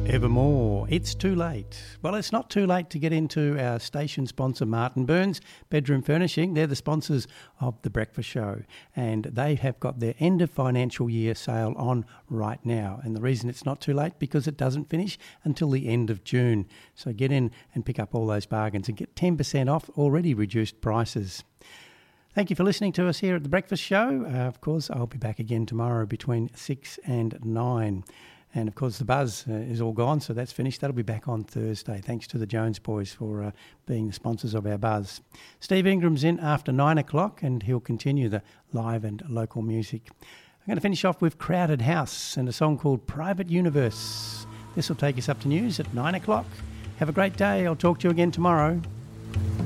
Evermore, it's too late. Well, it's not too late to get into our station sponsor, Martin Burns Bedroom Furnishing. They're the sponsors of The Breakfast Show, and they have got their end of financial year sale on right now. And the reason it's not too late, because it doesn't finish until the end of June. So get in and pick up all those bargains and get 10% off already reduced prices. Thank you for listening to us here at The Breakfast Show. Of course, I'll be back again tomorrow between 6 and 9. And, of course, the buzz is all gone, so that's finished. That'll be back on Thursday. Thanks to the Jones boys for being the sponsors of our buzz. Steve Ingram's in after 9 o'clock, and he'll continue the live and local music. I'm going to finish off with Crowded House and a song called Private Universe. This will take us up to news at 9 o'clock. Have a great day. I'll talk to you again tomorrow.